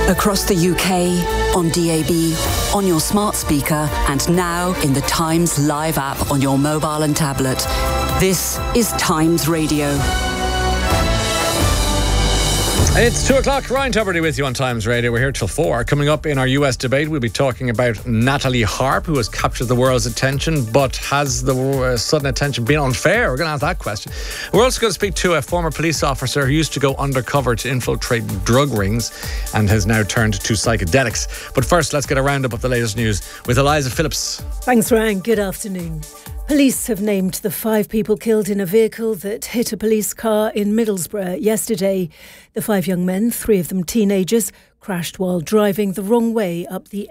Across the UK, on DAB, on your smart speaker, and now in the Times Live app on your mobile and tablet. This is Times Radio. It's 2 o'clock. Ryan Tuberty with you on Times Radio. We're here till 4. Coming up in our US debate, we'll be talking about Natalie Harp, who has captured the world's attention, but has the sudden attention been unfair? We're going to ask that question. We're also going to speak to a former police officer who used to go undercover to infiltrate drug rings and has now turned to psychedelics. But first, let's get a roundup of the latest news with Eliza Phillips. Thanks, Ryan. Good afternoon. Police have named the 5 people killed in a vehicle that hit a police car in Middlesbrough yesterday. The 5 young men, 3 of them teenagers, crashed while driving the wrong way up the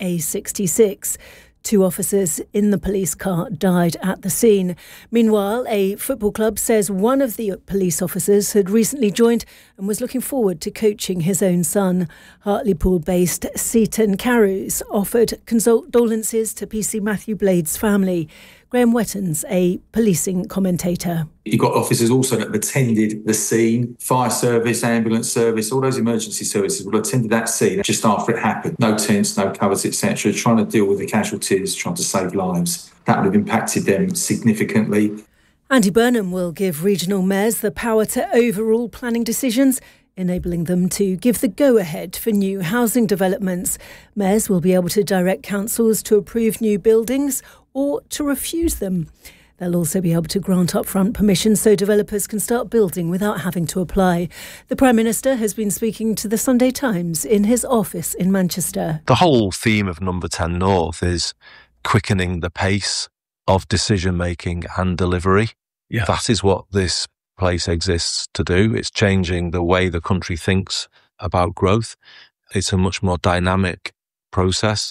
A66. 2 officers in the police car died at the scene. Meanwhile, a football club says one of the police officers had recently joined and was looking forward to coaching his own son. Hartlepool-based Seaton Carews offered condolences to PC Matthew Blade's family. Graham Wettons, a policing commentator. You've got officers also that have attended the scene, fire service, ambulance service, all those emergency services will have attended that scene just after it happened. No tents, no covers, etc., trying to deal with the casualties, trying to save lives. That would have impacted them significantly. Andy Burnham will give regional mayors the power to overrule planning decisions, enabling them to give the go-ahead for new housing developments. Mayors will be able to direct councils to approve new buildings or to refuse them. They'll also be able to grant upfront permission so developers can start building without having to apply. The Prime Minister has been speaking to the Sunday Times in his office in Manchester. The whole theme of Number 10 North is quickening the pace of decision-making and delivery. Yeah. That is what this place exists to do. It's changing the way the country thinks about growth. It's a much more dynamic process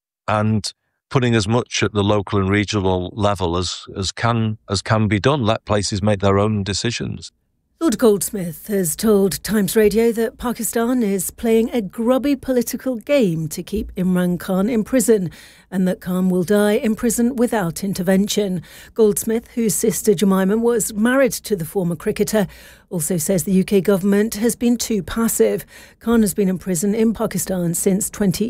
and putting as much at the local and regional level as can be done. Let places make their own decisions. Lord Goldsmith has told Times Radio that Pakistan is playing a grubby political game to keep Imran Khan in prison and that Khan will die in prison without intervention. Goldsmith, whose sister Jemima was married to the former cricketer, also says the UK government has been too passive. Khan has been in prison in Pakistan since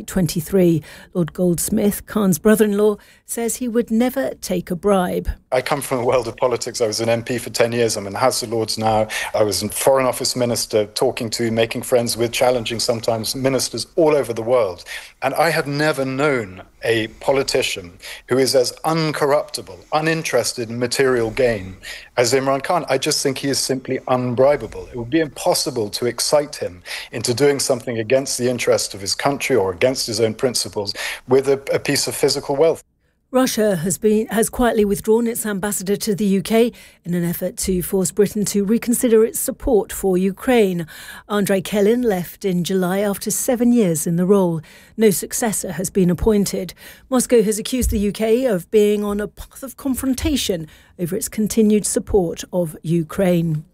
2023. Lord Goldsmith, Khan's brother-in-law, says he would never take a bribe. I come from the world of politics. I was an MP for 10 years. I'm in the House of Lords now. I was a Foreign Office Minister, making friends with, challenging sometimes ministers all over the world. And I have never known a politician who is as uncorruptible, uninterested in material gain as Imran Khan. I just think he is simply unbribable. It would be impossible to excite him into doing something against the interest of his country or against his own principles with a piece of physical wealth. Russia has quietly withdrawn its ambassador to the UK in an effort to force Britain to reconsider its support for Ukraine. Andrei Kelin left in July after 7 years in the role. No successor has been appointed. Moscow has accused the UK of being on a path of confrontation over its continued support of Ukraine.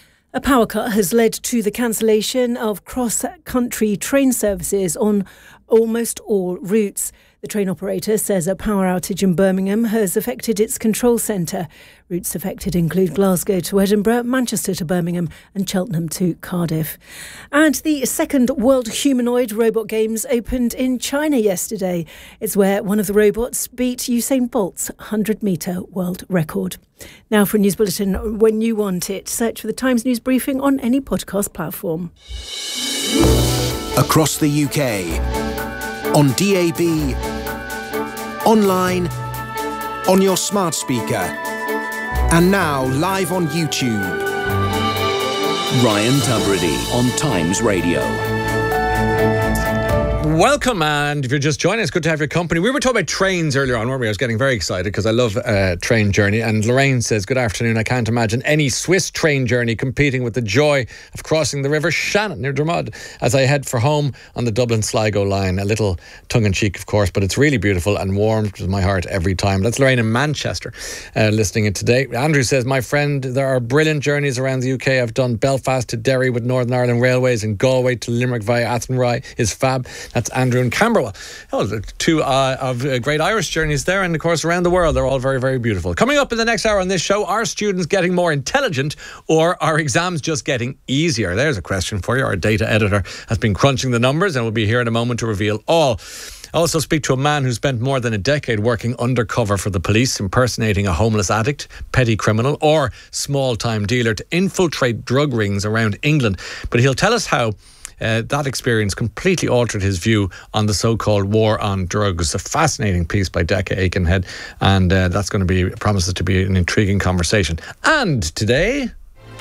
A power cut has led to the cancellation of cross-country train services on almost all routes. The train operator says a power outage in Birmingham has affected its control centre. Routes affected include Glasgow to Edinburgh, Manchester to Birmingham and Cheltenham to Cardiff. And the second World Humanoid Robot Games opened in China yesterday. It's where one of the robots beat Usain Bolt's 100-metre world record. Now for a news bulletin when you want it. Search for the Times News Briefing on any podcast platform. Across the UK. On DAB, online, on your smart speaker, and now live on YouTube. Ryan Tuberty on Times Radio. Welcome, and if you're just joining us, good to have your company. We were talking about trains earlier on, weren't we? I was getting very excited because I love train journey. And Lorraine says, good afternoon. I can't imagine any Swiss train journey competing with the joy of crossing the River Shannon near Dromod as I head for home on the Dublin-Sligo line. A little tongue-in-cheek, of course, but it's really beautiful and warmed my heart every time. That's Lorraine in Manchester listening in today. Andrew says, my friend, there are brilliant journeys around the UK. I've done Belfast to Derry with Northern Ireland Railways and Galway to Limerick via Athenry is fab. That's That's Andrew and Camberwell. Oh, the two of great Irish journeys there, and of course around the world. They're all very, very beautiful. Coming up in the next hour on this show, are students getting more intelligent, or are exams just getting easier? There's a question for you. Our data editor has been crunching the numbers and will be here in a moment to reveal all. I also speak to a man who spent more than a decade working undercover for the police, impersonating a homeless addict, petty criminal or small-time dealer to infiltrate drug rings around England. But he'll tell us how that experience completely altered his view on the so-called war on drugs. A fascinating piece by Decca Aikenhead, and that's going to be, promises to be an intriguing conversation. And today...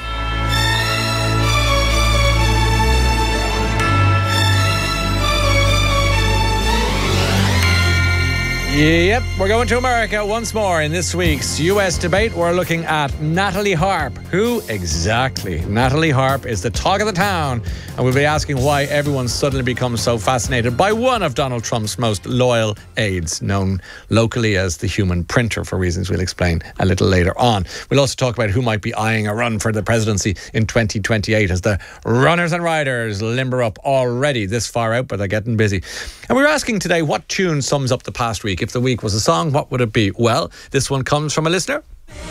Yep, we're going to America once more in this week's US debate. We're looking at Natalie Harp. Who exactly? Natalie Harp is the talk of the town, and we'll be asking why everyone suddenly becomes so fascinated by one of Donald Trump's most loyal aides, known locally as the human printer, for reasons we'll explain a little later on. We'll also talk about who might be eyeing a run for the presidency in 2028 as the runners and riders limber up already this far out, but they're getting busy. And we're asking today, what tune sums up the past week? If the week was a song, what would it be? Well, this one comes from a listener.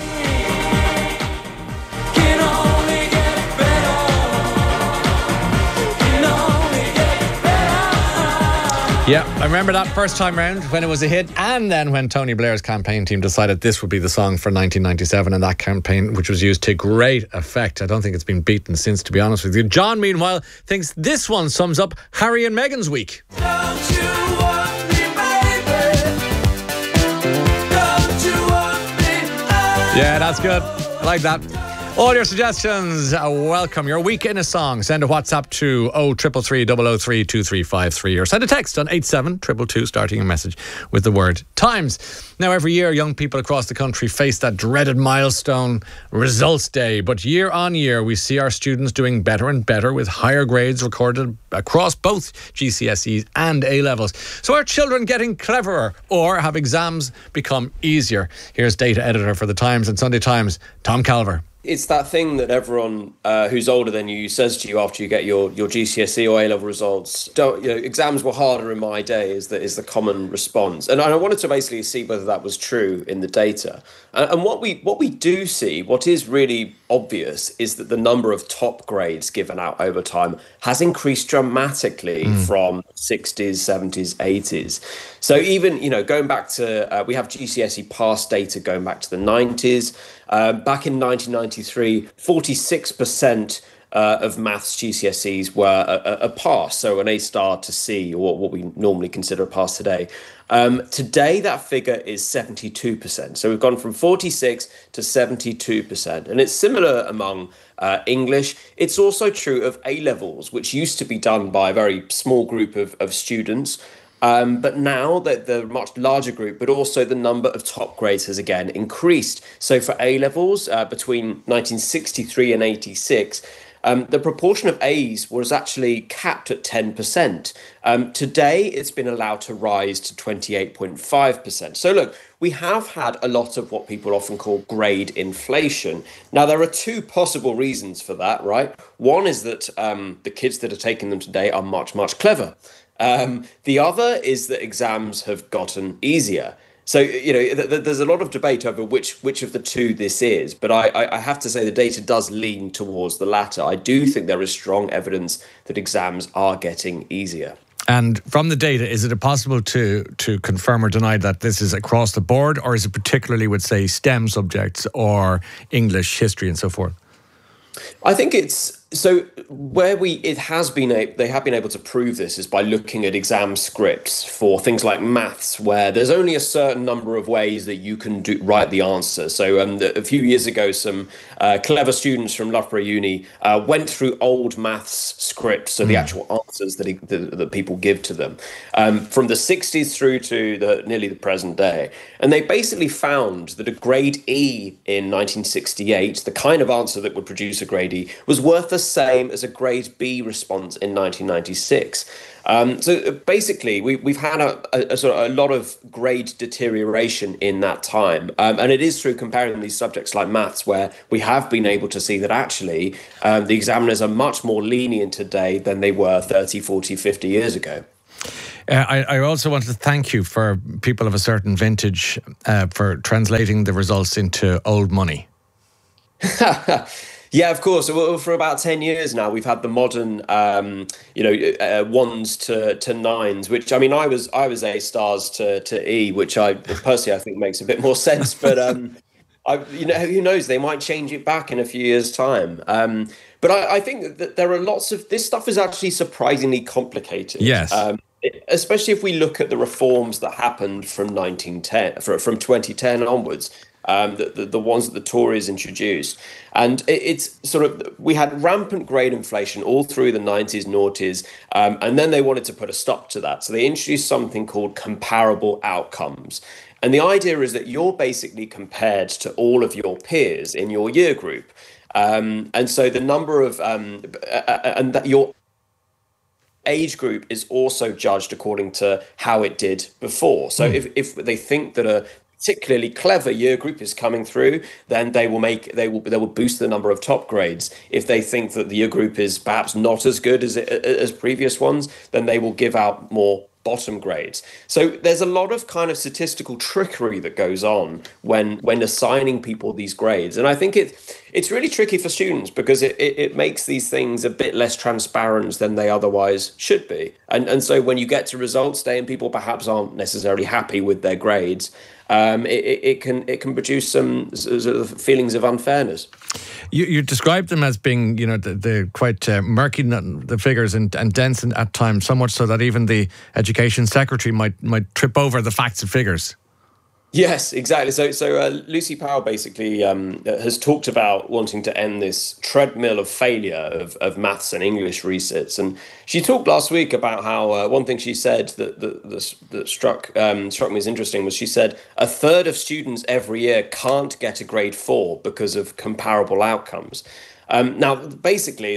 Yeah, I remember that first time round when it was a hit, and then when Tony Blair's campaign team decided this would be the song for 1997, and that campaign, which was used to great effect. I don't think it's been beaten since, to be honest with you. John, meanwhile, thinks this one sums up Harry and Meghan's week. Don't you want me, baby? Don't you want me? Yeah, that's good. I like that. All your suggestions welcome. Your week in a song. Send a WhatsApp to 0333 003 2353 or send a text on 87222 starting a message with the word Times. Now, every year, young people across the country face that dreaded milestone, Results Day. But year on year, we see our students doing better and better with higher grades recorded across both GCSEs and A-levels. So are children getting cleverer, or have exams become easier? Here's data editor for The Times and Sunday Times, Tom Calver. It's that thing that everyone who's older than you says to you after you get your GCSE or A-level results. Exams were harder in my day is the common response. And I wanted to basically see whether that was true in the data. And what we do see, what is really obvious, is that the number of top grades given out over time has increased dramatically from 60s, 70s, 80s. So even, going back to, we have GCSE pass data going back to the 90s. Back in 1993, 46% of maths GCSEs were a pass, so an A star to C, or what we normally consider a pass today. Today, that figure is 72%. So we've gone from 46 to 72%. And it's similar among English. It's also true of A-levels, which used to be done by a very small group of students. But now that the much larger group, but also the number of top grades has again increased. So for A-levels, between 1963 and 86, the proportion of A's was actually capped at 10%. Today, it's been allowed to rise to 28.5%. So look, we have had a lot of what people often call grade inflation. Now, there are two possible reasons for that, right? One is that the kids that are taking them today are much, much clever. The other is that exams have gotten easier. So, there's a lot of debate over which of the two this is. But I have to say the data does lean towards the latter. I do think there is strong evidence that exams are getting easier. And from the data, is it possible to confirm or deny that this is across the board, or is it particularly with, say, STEM subjects or English, history and so forth? I think it's so where they have been able to prove this is by looking at exam scripts for things like maths, where there's only a certain number of ways that you can write the answer. So a few years ago, some clever students from Loughborough Uni went through old maths scripts, so the actual answers that people give to them, from the 60s through to nearly the present day. And they basically found that a grade E in 1968, the kind of answer that would produce a grade E, was worth the same as a grade B response in 1996. So basically, we've had a lot of grade deterioration in that time. And it is through comparing these subjects like maths where we have been able to see that actually the examiners are much more lenient today than they were 30, 40, 50 years ago. I also wanted to thank you for people of a certain vintage for translating the results into old money. Yeah, of course. Well, for about 10 years now, we've had the modern, ones to nines, which, I mean, I was A stars to E, which I personally, I think makes a bit more sense. But, who knows? They might change it back in a few years' time. But I think that there are lots of, this stuff is actually surprisingly complicated. Yes. Especially if we look at the reforms that happened from 2010 onwards. The ones that the Tories introduced. And it's sort of, we had rampant grade inflation all through the 90s, noughties, and then they wanted to put a stop to that. So they introduced something called comparable outcomes. And the idea is that you're basically compared to all of your peers in your year group. And so the number of, and that your age group is also judged according to how it did before. So if they think that a particularly clever year group is coming through, then they will boost the number of top grades. If they think that the year group is perhaps not as good as previous ones, then they will give out more bottom grades. So there's a lot of kind of statistical trickery that goes on when assigning people these grades. And I think it's really tricky for students because it makes these things a bit less transparent than they otherwise should be. And so when you get to results day and people perhaps aren't necessarily happy with their grades, it can produce some sort of feelings of unfairness. You described them as being, the quite murky, the figures and dense at times, so much so that even the education secretary might trip over the facts and figures. Yes, exactly. So Lucy Powell basically has talked about wanting to end this treadmill of failure of maths and English resits. And she talked last week about how one thing she said that struck me as interesting was she said a third of students every year can't get a grade 4 because of comparable outcomes. Now, basically,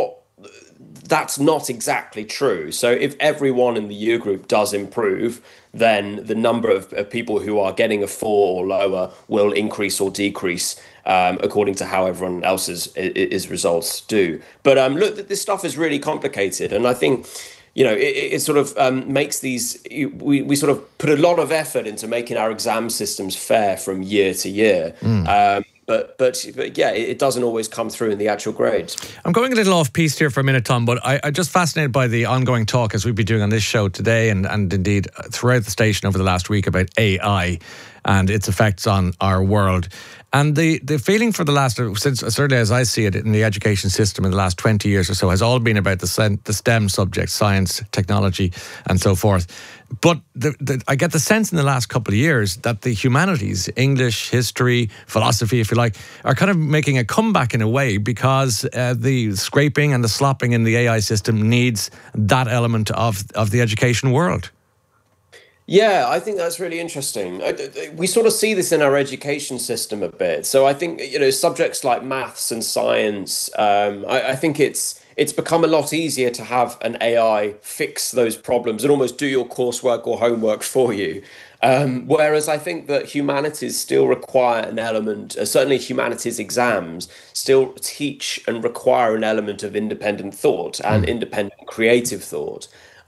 that's not exactly true. So if everyone in the year group does improve, then the number of people who are getting a 4 or lower will increase or decrease according to how everyone else's results do. But look, this stuff is really complicated. And I think, it sort of makes these, we sort of put a lot of effort into making our exam systems fair from year to year. But yeah, it doesn't always come through in the actual grades. I'm going a little off piste here for a minute, Tom, but I'm just fascinated by the ongoing talk as we've been doing on this show today and indeed throughout the station over the last week about AI and its effects on our world. And the feeling for the last, since certainly as I see it in the education system in the last 20 years or so, has all been about the STEM subjects, science, technology, and so forth. But I get the sense in the last couple of years that the humanities, English, history, philosophy, if you like, are kind of making a comeback in a way because the scraping and the slopping in the AI system needs that element of the education world. Yeah, I think that's really interesting. We sort of see this in our education system a bit. So I think, subjects like maths and science, I think it's become a lot easier to have an AI fix those problems and almost do your coursework or homework for you. Whereas I think that humanities still require an element, certainly humanities exams still teach and require an element of independent thought and independent creative thought.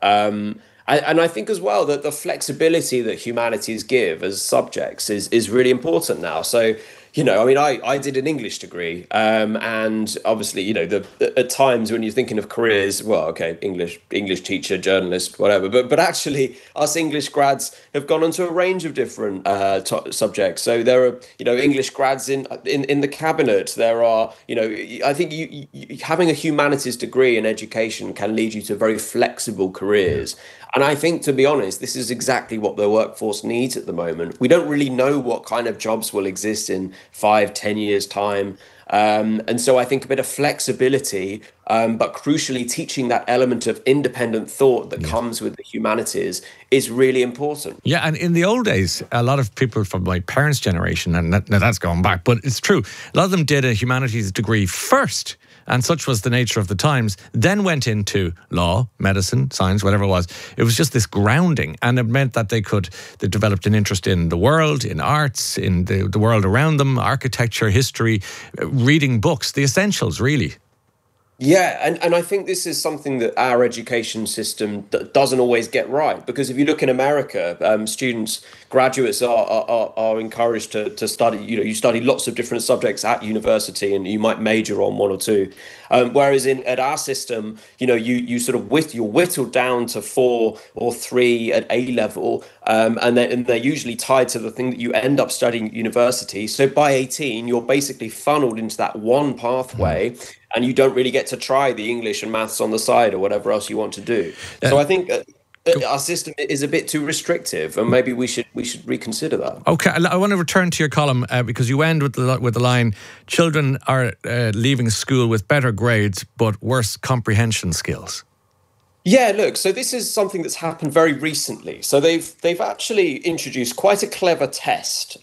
And I think as well that the flexibility that humanities give as subjects is really important now. So, I did an English degree, and obviously, at times when you're thinking of careers, well, okay, English teacher, journalist, whatever. But actually, us English grads have gone onto a range of different subjects. So there are, English grads in the cabinet. There are, I think you having a humanities degree in education can lead you to very flexible careers. And I think, to be honest, this is exactly what the workforce needs at the moment. We don't really know what kind of jobs will exist in 5-10 years' time. And so I think a bit of flexibility, but crucially teaching that element of independent thought that comes with the humanities is really important. Yeah, and in the old days, a lot of people from my parents' generation, and that's going back, but it's true, a lot of them did a humanities degree first. And such was the nature of the times, then went into law, medicine, science, whatever it was. It was just this grounding. And it meant that they developed an interest in the world, in arts, in the world around them, architecture, history, reading books, the essentials, really. Yeah, and I think this is something that our education system doesn't always get right, because if you look in America, graduates are encouraged to study. You study lots of different subjects at university, and you might major on one or two. Whereas at our system, you sort of you're whittled down to 4 or 3 at A level, and they're usually tied to the thing that you end up studying at university. So by 18, you're basically funneled into that one pathway. And you don't really get to try the English and maths on the side or whatever else you want to do. So I think our system is a bit too restrictive, and maybe we should reconsider that. Okay, I want to return to your column because you end with the line: children are leaving school with better grades but worse comprehension skills. Yeah, look, so this is something that's happened very recently. So they've actually introduced quite a clever test,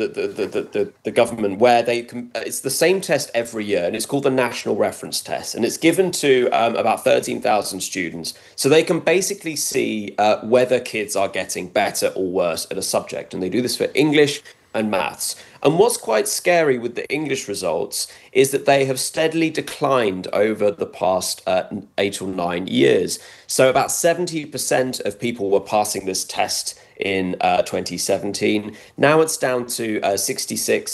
the government, where it's the same test every year, and it's called the National Reference Test, and it's given to about 13,000 students. So they can basically see whether kids are getting better or worse at a subject, and they do this for English and maths. And what's quite scary with the English results is that they have steadily declined over the past 8 or 9 years. So about 70% of people were passing this test in 2017. Now it's down to 66,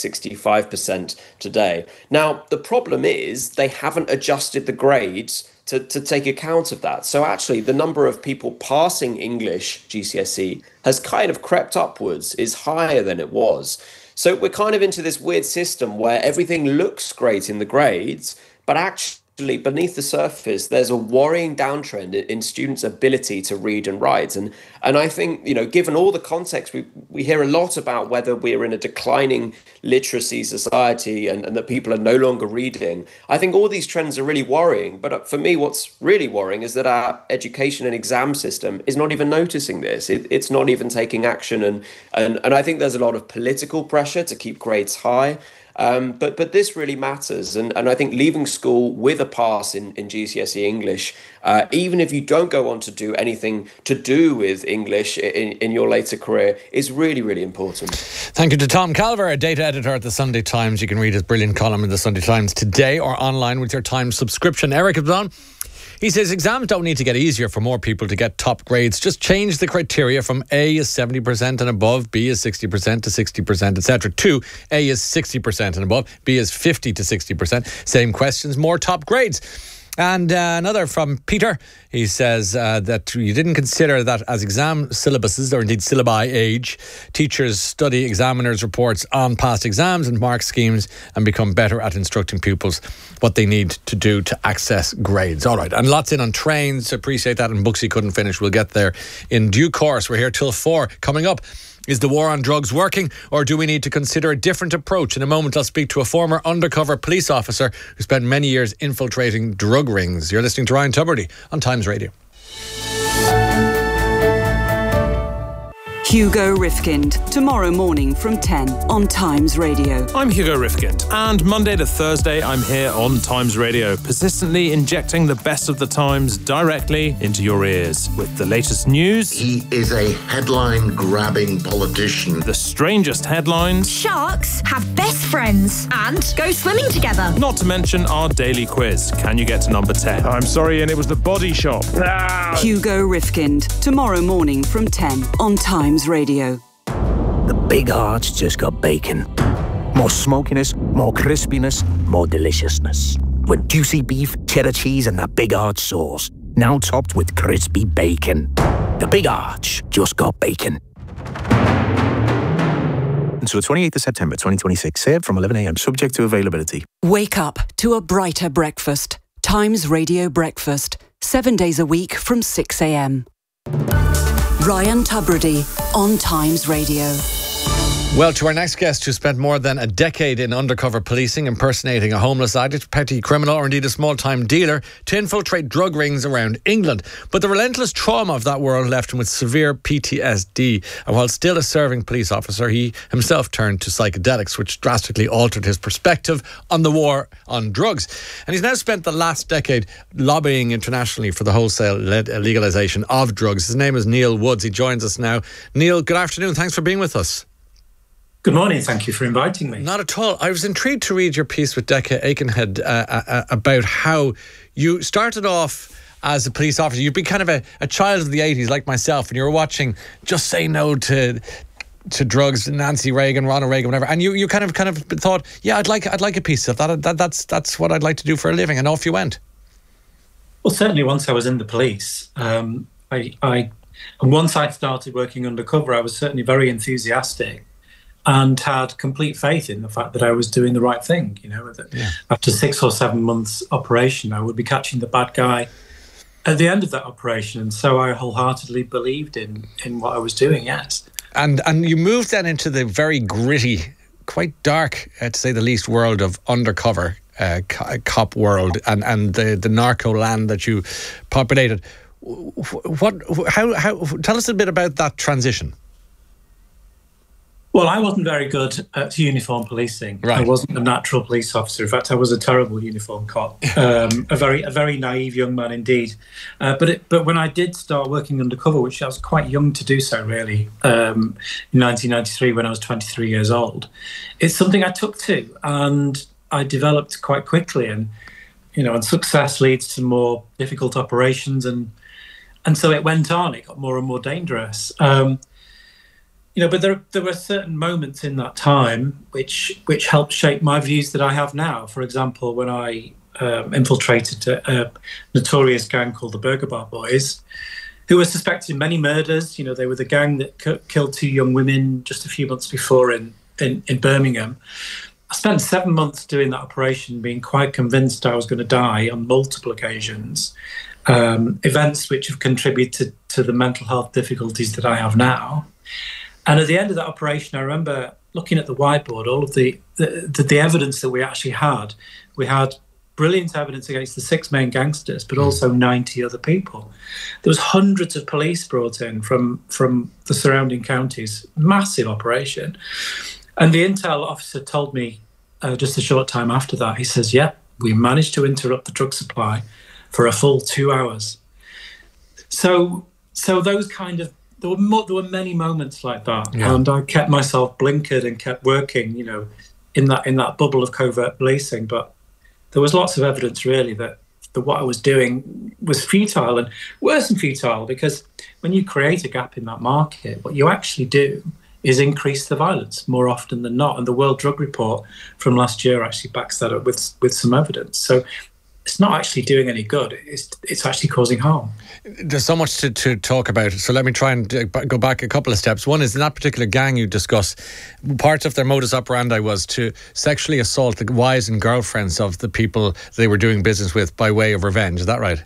65% today. Now, the problem is they haven't adjusted the grades to take account of that. So actually, the number of people passing English GCSE has kind of crept upwards, is higher than it was. So we're kind of into this weird system where everything looks great in the grades, but actually beneath the surface, there's a worrying downtrend in students' ability to read and write. And I think, given all the context, we hear a lot about whether we're in a declining literacy society and that people are no longer reading. I think all these trends are really worrying. But for me, what's really worrying is that our education and exam system is not even noticing this. It's not even taking action. And I think there's a lot of political pressure to keep grades high. But this really matters. And I think leaving school with a pass in GCSE English, even if you don't go on to do anything to do with English in your later career, is really, really important. Thank you to Tom Calver, a data editor at the Sunday Times. You can read his brilliant column in the Sunday Times today or online with your Times subscription. Eric is on. He says exams don't need to get easier for more people to get top grades. Just change the criteria from A is 70% and above, B is 60% to 60%, etc. to A is 60% and above, B is 50 to 60%. Same questions, more top grades. And another from Peter. He says that you didn't consider that as exam syllabuses, or indeed syllabi age, teachers study examiners' reports on past exams and mark schemes and become better at instructing pupils what they need to do to access grades. All right, and lots in on trains. Appreciate that. And books he couldn't finish. We'll get there in due course. We're here till 4. Coming up, is the war on drugs working, or do we need to consider a different approach? In a moment, I'll speak to a former undercover police officer who spent many years infiltrating drug rings. You're listening to Ryan Tubridy on Times Radio. Hugo Rifkind, tomorrow morning from 10 on Times Radio. I'm Hugo Rifkind, and Monday to Thursday I'm here on Times Radio, persistently injecting the best of the Times directly into your ears. With the latest news... He is a headline-grabbing politician. The strangest headlines... Sharks have best friends and go swimming together. Not to mention our daily quiz. Can you get to number 10? I'm sorry, and it was the Body Shop. Hugo Rifkind, tomorrow morning from 10 on Times Radio. The Big Arch just got bacon. More smokiness, more crispiness, more deliciousness. With juicy beef, cheddar cheese and that Big Arch sauce. Now topped with crispy bacon. The Big Arch just got bacon. Until the 28th of September 2026. Served from 11 a.m. subject to availability. Wake up to a brighter breakfast. Times Radio Breakfast. 7 days a week from 6 a.m. Ryan Tubridy on Times Radio. Well, to our next guest, who spent more than a decade in undercover policing, impersonating a homeless addict, petty criminal, or indeed a small-time dealer, to infiltrate drug rings around England. But the relentless trauma of that world left him with severe PTSD. And while still a serving police officer, he himself turned to psychedelics, which drastically altered his perspective on the war on drugs. And he's now spent the last decade lobbying internationally for the wholesale legalisation of drugs. His name is Neil Woods. He joins us now. Neil, good afternoon. Thanks for being with us. Good morning. Thank you for inviting me. Not at all. I was intrigued to read your piece with Decca Aikenhead about how you started off as a police officer. You'd be kind of a child of the 80s like myself, and you were watching Just Say No to Drugs, Nancy Reagan, Ronald Reagan, whatever, and you kind of thought, yeah, I'd like a piece of that. That's what I'd like to do for a living, and off you went. Well, certainly once I was in the police, and once I started working undercover, I was certainly very enthusiastic and had complete faith in the fact that I was doing the right thing. You know, that after 6 or 7 months operation, I would be catching the bad guy at the end of that operation, and so I wholeheartedly believed in what I was doing. Yes. And you moved then into the very gritty, quite dark, to say the least, world of undercover cop world and the narco land that you populated. How? Tell us a bit about that transition. Well, I wasn't very good at uniform policing. Right. I wasn't a natural police officer. In fact, I was a terrible uniform cop. A very naive young man indeed. But when I did start working undercover, which I was quite young to do so, really, in 1993 when I was 23 years old, it's something I took to, and I developed quite quickly. And and success leads to more difficult operations, and so it went on. It got more and more dangerous. But there were certain moments in that time which helped shape my views that I have now. For example, when I infiltrated a notorious gang called the Burger Bar Boys, who were suspected in many murders. They were the gang that killed 2 young women just a few months before in Birmingham. I spent 7 months doing that operation, being quite convinced I was going to die on multiple occasions. Events which have contributed to the mental health difficulties that I have now. And at the end of that operation, I remember looking at the whiteboard, all of the evidence that we actually had. We had brilliant evidence against the 6 main gangsters, but also 90 other people. There was hundreds of police brought in from the surrounding counties. Massive operation. And the intel officer told me just a short time after that, he says, we managed to interrupt the drug supply for a full 2 hours. So those kind of, there were many moments like that, and I kept myself blinkered and kept working, in that bubble of covert policing. But there was lots of evidence, really, that what I was doing was futile, and worse than futile, because when you create a gap in that market, what you actually do is increase the violence more often than not. And the World Drug Report from last year actually backs that up with some evidence. So it's not actually doing any good. It's actually causing harm. There's so much to talk about. So let me try and go back a couple of steps. One is, in that particular gang you discuss, part of their modus operandi was to sexually assault the wives and girlfriends of the people they were doing business with by way of revenge. Is that right?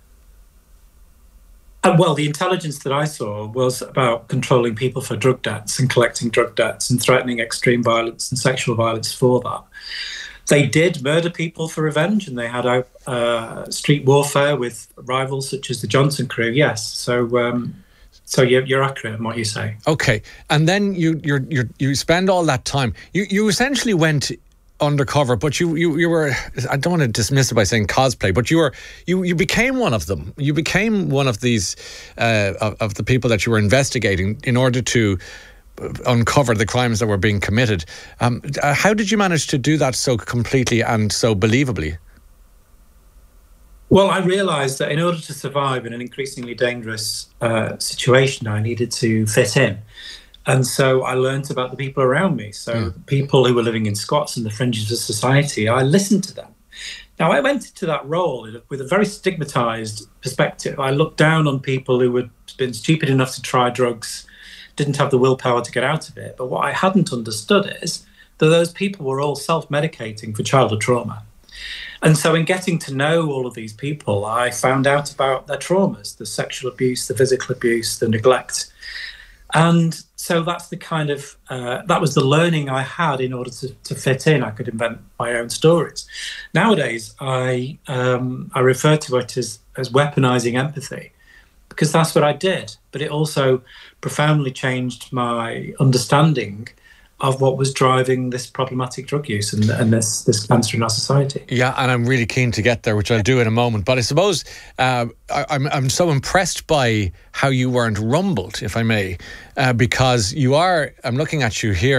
Well, the intelligence that I saw was about controlling people for drug debts and collecting drug debts and threatening extreme violence and sexual violence for that. They did murder people for revenge, and they had street warfare with rivals such as the Johnson crew. Yes, so you're accurate in what you say. Okay, and then you spend all that time. You essentially went undercover, but you were, I don't want to dismiss it by saying cosplay, but you became one of them. You became one of these of the people that you were investigating in order to uncover the crimes that were being committed. How did you manage to do that so completely and so believably? Well, I realised that in order to survive in an increasingly dangerous situation, I needed to fit in. And so I learnt about the people around me. So people who were living in squats in the fringes of society, I listened to them. Now, I went into that role with a very stigmatised perspective. I looked down on people who had been stupid enough to try drugs, didn't have the willpower to get out of it. But what I hadn't understood is that those people were all self-medicating for childhood trauma. And so in getting to know all of these people, I found out about their traumas, the sexual abuse, the physical abuse, the neglect. And so that's the kind of, that was the learning I had in order to fit in. I could invent my own stories. Nowadays, I refer to it as weaponizing empathy, because that's what I did. But it also profoundly changed my understanding of what was driving this problematic drug use and this cancer in our society. Yeah, and I'm really keen to get there, which I'll do in a moment. But I suppose I'm so impressed by how you weren't rumbled, if I may, because you are, I'm looking at you here,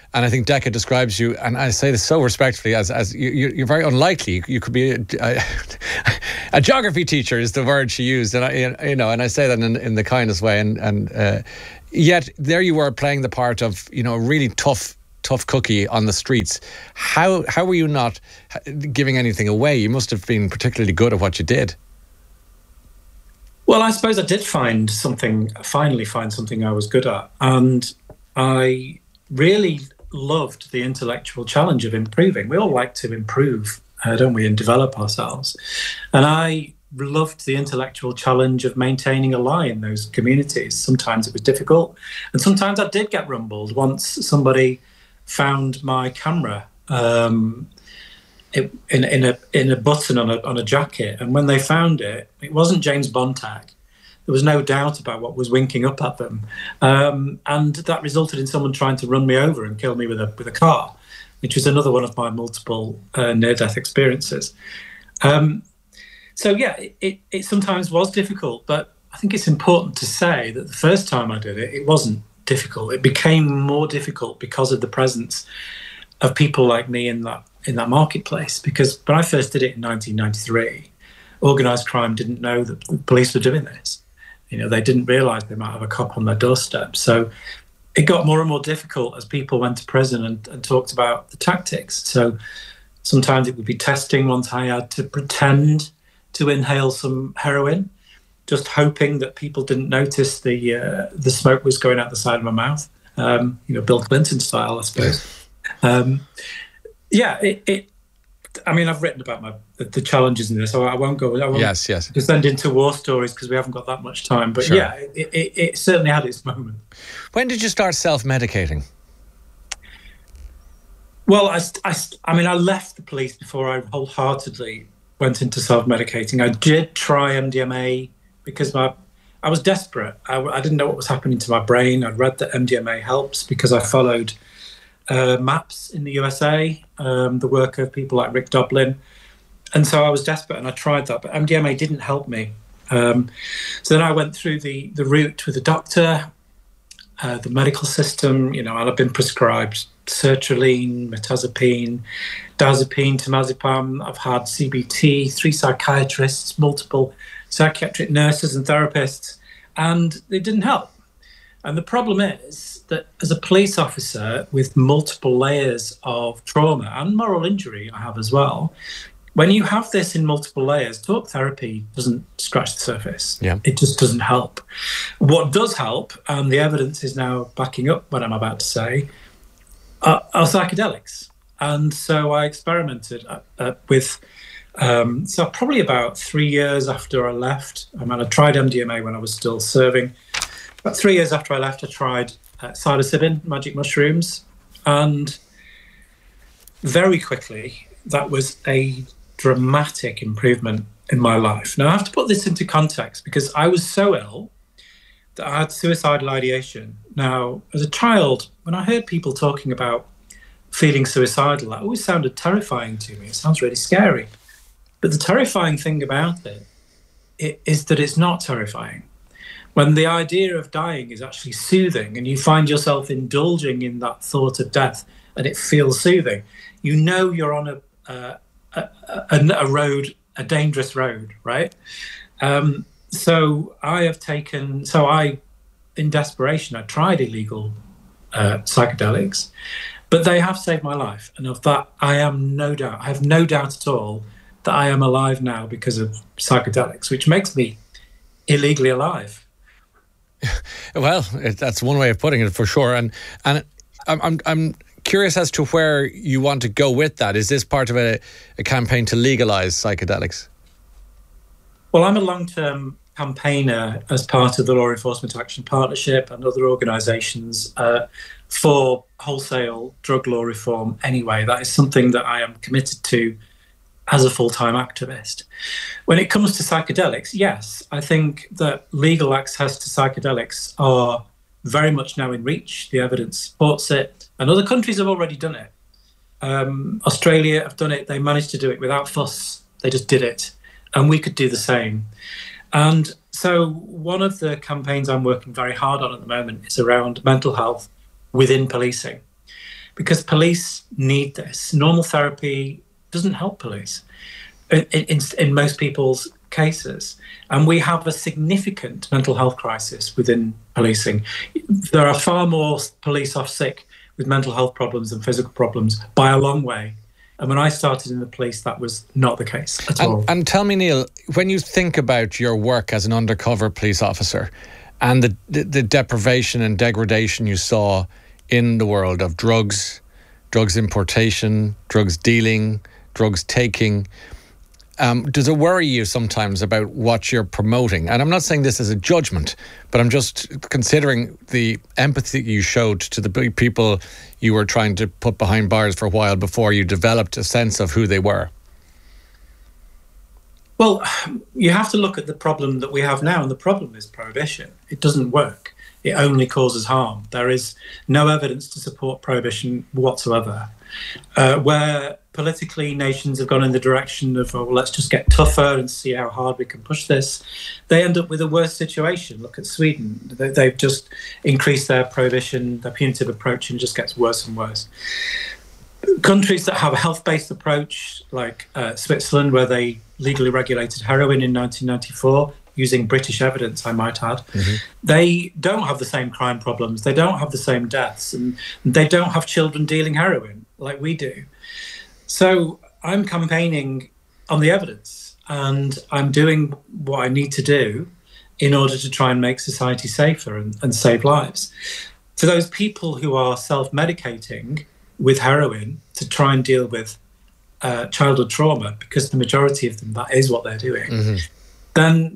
And I think Decca describes you, and I say this so respectfully, as you're very unlikely. You could be a geography teacher is the word she used, and I say that in the kindest way. And yet there you were playing the part of a really tough cookie on the streets. How were you not giving anything away? You must have been particularly good at what you did. Well, I suppose I did finally find something I was good at. And I really loved the intellectual challenge of improving. We all like to improve, don't we, and develop ourselves. And I loved the intellectual challenge of maintaining a lie in those communities. Sometimes it was difficult, and sometimes I did get rumbled. Once somebody found my camera in a button on a jacket, and when they found it, it wasn't James Bond tag. There was no doubt about what was winking up at them, and that resulted in someone trying to run me over and kill me with a car, which was another one of my multiple near-death experiences. So yeah, it sometimes was difficult, but I think it's important to say that the first time I did it, it wasn't difficult. It became more difficult because of the presence of people like me in that marketplace. Because when I first did it in 1993, organised crime didn't know that the police were doing this. They didn't realise they might have a cop on their doorstep. So it got more and more difficult as people went to prison and talked about the tactics. So sometimes it would be testing. Once I had to pretend to inhale some heroin, just hoping that people didn't notice the smoke was going out the side of my mouth. Bill Clinton style, I suppose. I've written about the challenges in this, so I won't yes. descend into war stories because we haven't got that much time. But sure. It certainly had its moment. When did you start self-medicating? Well, I left the police before I wholeheartedly went into self-medicating. I did try MDMA because I was desperate. I didn't know what was happening to my brain. I'd read that MDMA helps because I followed MAPS in the USA, the work of people like Rick Doblin. And so I was desperate and I tried that, but MDMA didn't help me. So then I went through the route with a doctor, the medical system, and I've been prescribed sertraline, mirtazapine, diazepam, temazepam. I've had CBT, 3 psychiatrists, multiple psychiatric nurses and therapists, and it didn't help. And the problem is that as a police officer with multiple layers of trauma and moral injury I have as well, when you have this in multiple layers, talk therapy doesn't scratch the surface. Yeah. It just doesn't help. What does help, and the evidence is now backing up what I'm about to say, are psychedelics. And so I experimented with, so probably about 3 years after I left, I tried MDMA when I was still serving. About 3 years after I left, I tried psilocybin, magic mushrooms, and very quickly, that was a dramatic improvement in my life. Now, I have to put this into context because I was so ill that I had suicidal ideation. Now, as a child, when I heard people talking about feeling suicidal, that always sounded terrifying to me. It sounds really scary. But the terrifying thing about it is that it's not terrifying. When the idea of dying is actually soothing and you find yourself indulging in that thought of death and it feels soothing, you're on a road, a dangerous road, right? So in desperation, I tried illegal psychedelics, but they have saved my life. And of that, I have no doubt at all that I am alive now because of psychedelics, which makes me illegally alive. Well, that's one way of putting it for sure. And I'm curious as to where you want to go with that. Is this part of a campaign to legalise psychedelics? Well, I'm a long-term campaigner as part of the Law Enforcement Action Partnership and other organisations for wholesale drug law reform anyway. That is something that I am committed to as a full-time activist. When it comes to psychedelics, yes, I think that legal access to psychedelics are very much now in reach. The evidence supports it, and other countries have already done it. Australia have done it. They managed to do it without fuss. They just did it, and we could do the same. And so one of the campaigns I'm working very hard on at the moment is around mental health within policing. because police need this. Normal therapy doesn't help police in most people's cases. And we have a significant mental health crisis within policing. There are far more police off sick with mental health problems than physical problems by a long way. And when I started in the police, that was not the case at all. And tell me, Neil, when you think about your work as an undercover police officer and the deprivation and degradation you saw in the world of drugs importation, drugs dealing, drugs taking, does it worry you sometimes about what you're promoting? And I'm not saying this as a judgment, but I'm just considering the empathy you showed to the people you were trying to put behind bars for a while before you developed a sense of who they were. Well, you have to look at the problem that we have now, and the problem is prohibition. It doesn't work. It only causes harm. There is no evidence to support prohibition whatsoever. Where politically nations have gone in the direction of, oh, well, let's just get tougher and see how hard we can push this, they end up with a worse situation. Look at Sweden. They've just increased their prohibition, their punitive approach, and it just gets worse and worse. Countries that have a health-based approach, like Switzerland, where they legally regulated heroin in 1994, using British evidence, I might add, they don't have the same crime problems, they don't have the same deaths, and they don't have children dealing heroin like we do. So I'm campaigning on the evidence, and I'm doing what I need to do in order to try and make society safer and save lives. For those people who are self-medicating with heroin to try and deal with childhood trauma, because the majority of them, that is what they're doing, then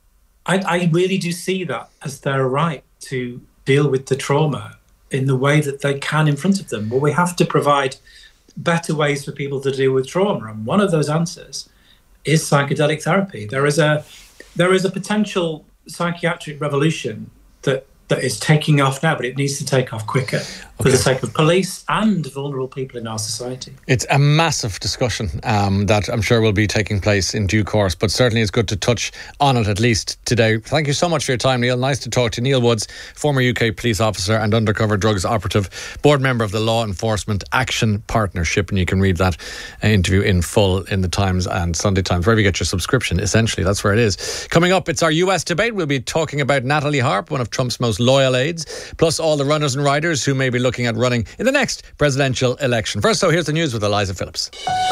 I really do see that as their right to deal with the trauma in the way that they can in front of them. Well, we have to provide better ways for people to deal with trauma, and one of those answers is psychedelic therapy. There is a potential psychiatric revolution that is taking off now, but it needs to take off quicker for the sake of police and vulnerable people in our society. It's a massive discussion that I'm sure will be taking place in due course, but certainly it's good to touch on it at least today. Thank you so much for your time, Neil. Nice to talk to you. Neil Woods, former UK police officer and undercover drugs operative, board member of the Law Enforcement Action Partnership, and you can read that interview in full in the Times and Sunday Times, wherever you get your subscription. Essentially, that's where it is. Coming up, it's our US debate. We'll be talking about Natalie Harp, one of Trump's most loyal aides, plus all the runners and riders who may be looking at running in the next presidential election. First, so here's the news with Eliza Phillips.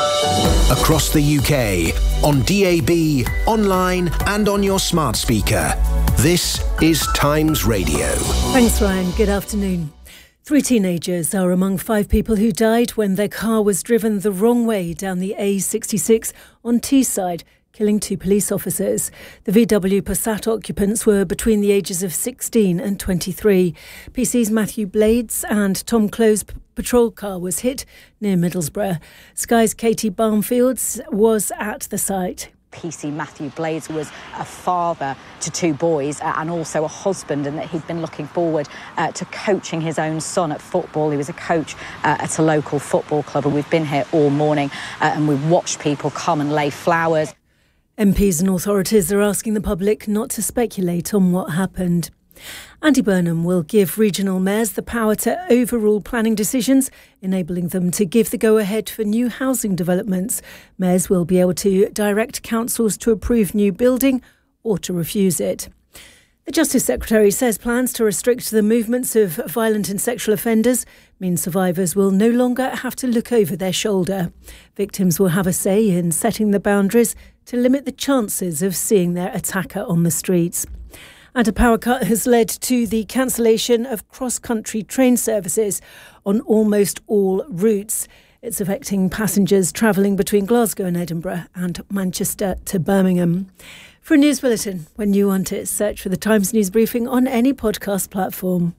Across the UK, on DAB, online and on your smart speaker. This is Times Radio. Thanks, Ryan. Good afternoon. 3 teenagers are among 5 people who died when their car was driven the wrong way down the A66 on Teesside, killing 2 police officers. The VW Passat occupants were between the ages of 16 and 23. PC's Matthew Blades and Tom Close's patrol car was hit near Middlesbrough. Sky's Katie Barnfields was at the site. PC Matthew Blades was a father to 2 boys and also a husband, and that he'd been looking forward to coaching his own son at football. He was a coach at a local football club, and we've been here all morning and we've watched people come and lay flowers. MPs and authorities are asking the public not to speculate on what happened. Andy Burnham will give regional mayors the power to overrule planning decisions, enabling them to give the go-ahead for new housing developments. Mayors will be able to direct councils to approve new building or to refuse it. The Justice Secretary says plans to restrict the movements of violent and sexual offenders mean survivors will no longer have to look over their shoulder. Victims will have a say in setting the boundaries to limit the chances of seeing their attacker on the streets. And a power cut has led to the cancellation of cross-country train services on almost all routes. It's affecting passengers travelling between Glasgow and Edinburgh and Manchester to Birmingham. For a news bulletin, when you want it, search for the Times News Briefing on any podcast platform.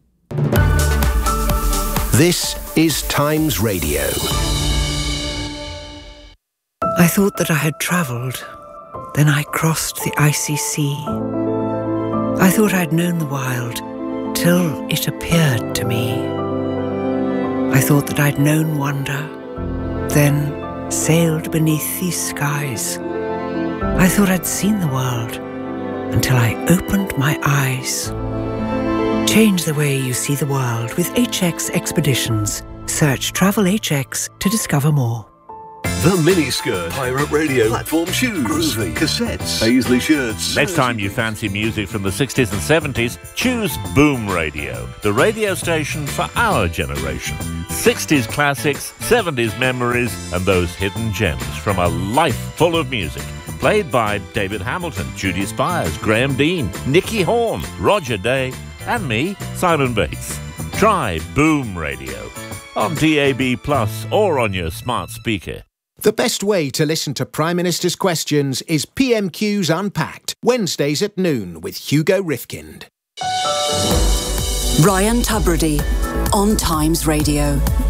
This is Times Radio. I thought that I had travelled. Then I crossed the icy sea. I thought I'd known the wild till it appeared to me. I thought that I'd known wonder, then sailed beneath these skies. I thought I'd seen the world until I opened my eyes. Change the way you see the world with HX Expeditions. Search Travel HX to discover more. The Miniskirt, Pirate Radio, platform shoes, groovy, cassettes, Paisley shirts. Next time you fancy music from the 60s and 70s, choose Boom Radio, the radio station for our generation. 60s classics, 70s memories, and those hidden gems from a life full of music. Played by David Hamilton, Judy Spires, Graham Dean, Nicky Horn, Roger Day, and me, Simon Bates. Try Boom Radio on DAB+ or on your smart speaker. The best way to listen to Prime Minister's questions is PMQ's Unpacked, Wednesdays at noon with Hugo Rifkind. Ryan Tubridy on Times Radio.